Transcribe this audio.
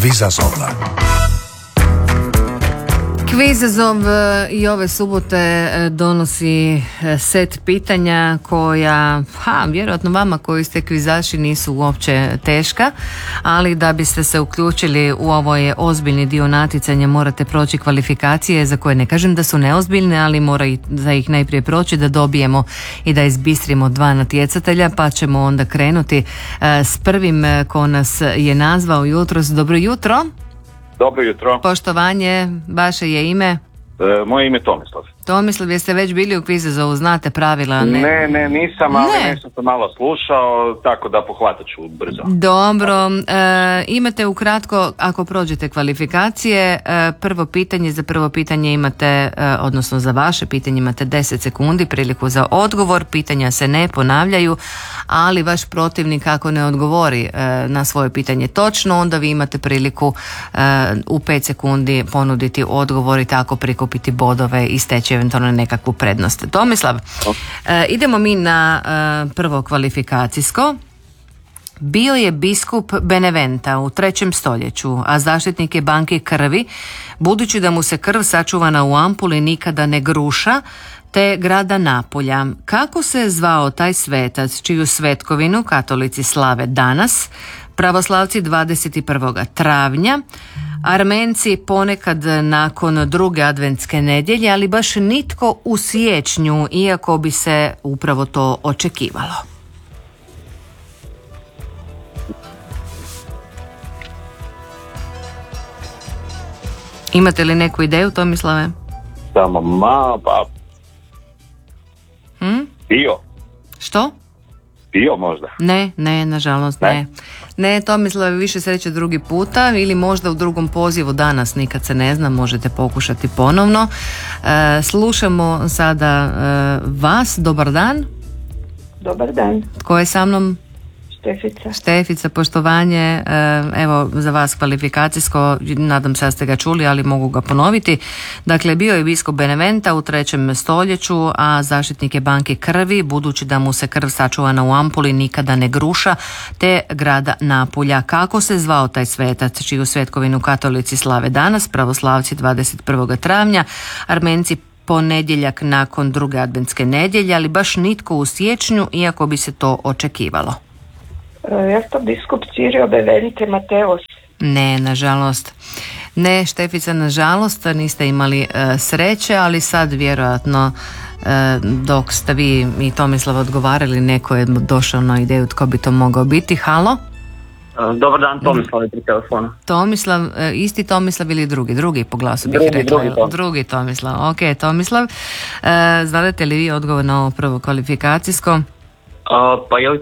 Kvizazov. Kvizazov i ove subote donosi set pitanja koja, vjerojatno vama koji ste kvizaši nisu uopće teška, ali da biste se uključili u ovaj ozbiljni dio natjecanja morate proći kvalifikacije za koje ne kažem da su neozbiljne, ali mora da ih najprije proći da dobijemo i da izbistrimo dva natjecatelja, pa ćemo onda krenuti s prvim ko nas je nazvao jutros. Dobro jutro. Dobro jutro. Poštovanje, vaše je ime? Moje ime je Tomislav. Tomislav, jeste već bili u Kvizazovu, znate pravila? Ne, nisam, ali nešto sam malo slušao, tako da pohvatat ću brzo. Dobro, imate ukratko, ako prođete kvalifikacije, za prvo pitanje imate, odnosno za vaše pitanje imate 10 sekundi, priliku za odgovor, pitanja se ne ponavljaju, ali vaš protivnik ako ne odgovori na svoje pitanje točno, onda vi imate priliku u 5 sekundi ponuditi odgovor i tako prikupiti bodove i steći eventualno nekakvu prednost. Tomislav, idemo mi na prvo kvalifikacijsko. Bio je biskup Beneventa u 3. stoljeću, a zaštitnik je banke krvi, budući da mu se krv sačuvana u ampuli nikada ne gruša, te grada Napulja. Kako se zvao taj svetac čiju svetkovinu katolici slave danas, pravoslavci 21. travnja, Armenci ponekad nakon druge adventske nedjelje, ali baš nitko u siječnju, iako bi se upravo to očekivalo? Imate li neku ideju, Tomislave? Samo malo, pa... Bio. Što? Bio možda. Ne, nažalost ne. Ne, Tomislav, više sreće drugi puta ili možda u drugom pozivu danas, nikad se ne zna, možete pokušati ponovno. Slušamo sada vas, dobar dan. Dobar dan. Tko je sa mnom? Štefica, poštovanje. Evo za vas kvalifikacijsko, nadam se da ste ga čuli, ali mogu ga ponoviti. Dakle, bio je biskup Beneventa u 3. stoljeću, a zaštitnik je banke krvi, budući da mu se krv sačuvana u ampuli nikada ne gruša, te grada Napulja. Kako se zvao taj svetac čiju svetkovinu katolici slave danas, pravoslavci 21. travnja, Armenci ponedjeljak nakon druge adventske nedjelje, ali baš nitko u siječnju, iako bi se to očekivalo? Ja sam biskup Cirio Benevente Mateos. Ne, nažalost. Ne, Štefica, nažalost, niste imali sreće, ali sad vjerojatno dok ste vi i Tomislav odgovarali, neko je došao na ideju tko bi to mogao biti. Halo? Dobar dan, Tomislav je pri telefonu. Tomislav, isti Tomislav ili drugi po glasu bih rekla. Drugi Tomislav. Ok, Tomislav, znate li vi odgovor na ovo prvo kvalifikacijsko? Pa je li